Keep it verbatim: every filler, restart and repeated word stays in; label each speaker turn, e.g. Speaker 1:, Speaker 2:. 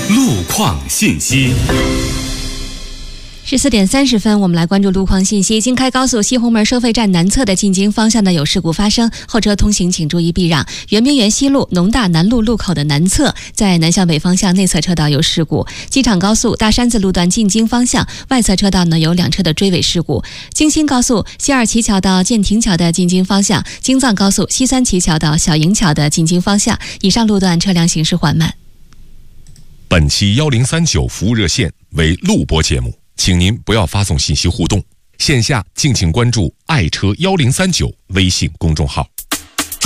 Speaker 1: 路况信息。
Speaker 2: 十四点三十分，我们来关注路况信息。京开高速西红门收费站南侧的进京方向呢有事故发生，后车通行请注意避让。圆明园西路农大南路路口的南侧，在南向北方向内侧车道有事故。机场高速大山子路段进京方向外侧车道呢有两车的追尾事故。京新高速西二旗桥到建亭桥的进京方向，京藏高速西三旗桥到小营桥的进京方向，以上路段车辆行驶缓慢。
Speaker 3: 本期幺零三九服务热线为录播节目，请您不要发送信息互动，线下敬请关注爱车幺零三九微信公众号。